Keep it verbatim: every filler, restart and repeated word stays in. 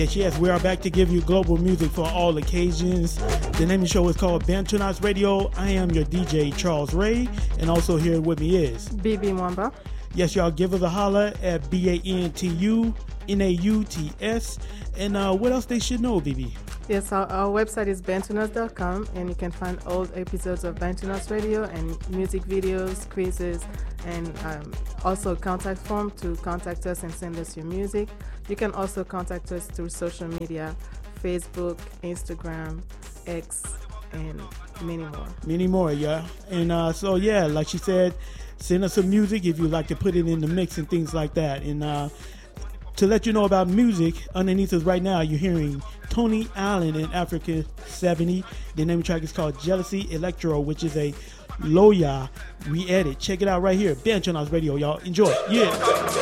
Yes, yes, we are back to give you global music for all occasions. The name of the show is called Bantunauts Radio. I am your D J, Charles Ray, and also here with me is B B Mwamba. Yes, y'all, give us a holler at B A N T U N A U T S. And uh, what else they should know, B B? Yes, our, our website is bantunauts dot com, and you can find old episodes of Bantunauts Radio and music videos, quizzes, and um, also a contact form to contact us and send us your music. You can also contact us through social media, Facebook, Instagram, X, and many more. Many more, yeah. And uh, so, yeah, like she said, send us some music if you'd like to put it in the mix and things like that. And uh, to let you know about music, underneath us right now, you're hearing Tony Allen in Africa seventy. The name of the track is called Jealousy Electro, which is a Loya re-edit. Check it out right here. Bantunauts Radio, y'all. Enjoy. Yeah.